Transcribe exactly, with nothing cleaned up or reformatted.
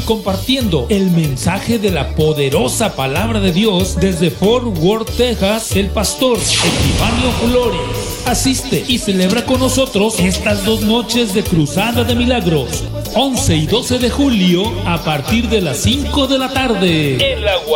compartiendo el mensaje de la poderosa palabra de Dios desde Fort Worth, Texas, el pastor Epifanio Flores. Asiste y celebra con nosotros estas dos noches de Cruzada de Milagros, once y doce de julio, a partir de las cinco de la tarde. En la